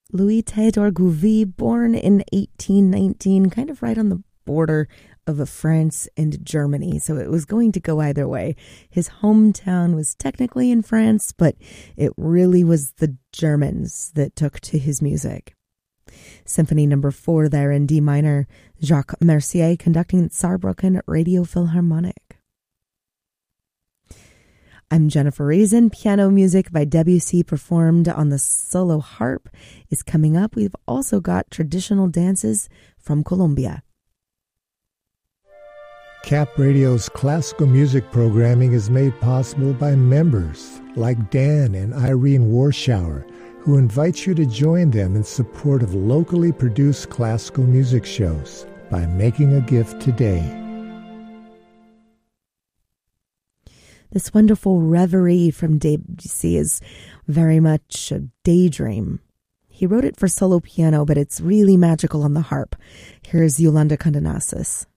Louis Théodore Gouvy, born in 1819, kind of right on the border of France and Germany, so it was going to go either way. His hometown was technically in France, but it really was the Germans that took to his music. Symphony No. 4 there in D minor, Jacques Mercier conducting Saarbrücken Radio Philharmonic. I'm Jennifer Reason. Piano music by Debussy performed on the solo harp is coming up. We've also got traditional dances from Colombia. Cap Radio's classical music programming is made possible by members like Dan and Irene Warschauer, who invite you to join them in support of locally produced classical music shows by making a gift today. This wonderful reverie from Debussy is very much a daydream. He wrote it for solo piano, but it's really magical on the harp. Here's Yolanda Condenasis.